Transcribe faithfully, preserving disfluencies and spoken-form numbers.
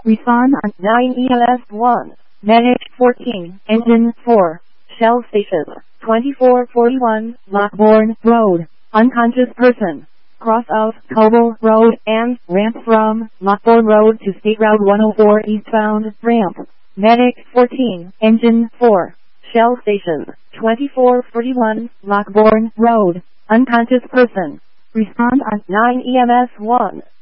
Respond on nine E L S one. Medic fourteen, Engine four. Shell Station, twenty-four forty-one, Lockbourne Road. Unconscious person. Cross of Coble Road and ramp from Lockbourne Road to State Route one oh four eastbound ramp. Medic fourteen, Engine four. Shell Station, twenty-four forty-one, Lockbourne Road. Unconscious person. Respond on nine E M S one.